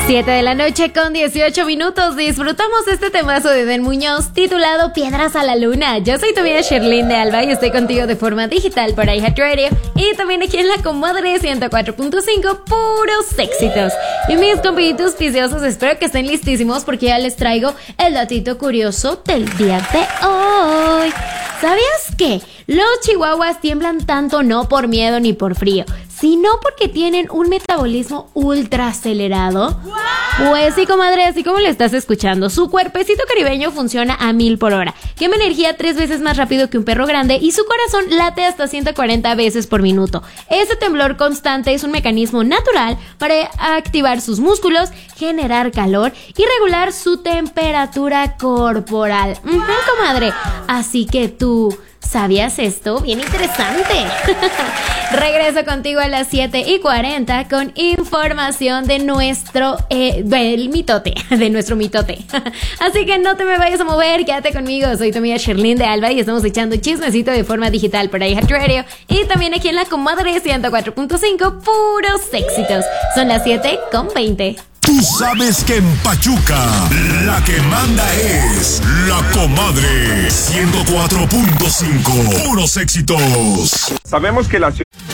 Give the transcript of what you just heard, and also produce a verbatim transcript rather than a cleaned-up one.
siete de la noche con dieciocho minutos. Disfrutamos este temazo de Den Muñoz titulado Piedras a la Luna. Yo soy tu amiga Sherlyn de Alba y estoy contigo de forma digital por iHeartRadio y también aquí en la Comadre ciento cuatro punto cinco, puros éxitos. Y mis compiditos viciosos, espero que estén listísimos porque ya les traigo el datito curioso del día de hoy. ¿Sabías que los chihuahuas tiemblan tanto no por miedo ni por frío, sino porque tienen un metabolismo ultra acelerado? Pues sí, comadre, así como lo estás escuchando, su cuerpecito caribeño funciona a mil por hora, quema energía tres veces más rápido que un perro grande y su corazón late hasta ciento cuarenta veces por minuto. Ese temblor constante es un mecanismo natural para activar sus músculos, generar calor y regular su temperatura corporal. Uh-huh, comadre. Así que tú, ¿sabías esto? Bien interesante. Regreso contigo a las siete y cuarenta con información de nuestro eh, del mitote, de nuestro mitote. Así que no te me vayas a mover, quédate conmigo. Soy tu amiga Sherlyn de Alba y estamos echando chismecito de forma digital por iHeartRadio y también aquí en la Comadre ciento cuatro punto cinco, puros éxitos. Son las siete con veinte. Tú sabes que en Pachuca la que manda es la Comadre ciento cuatro punto cinco. Puros éxitos. Sabemos que la ciudad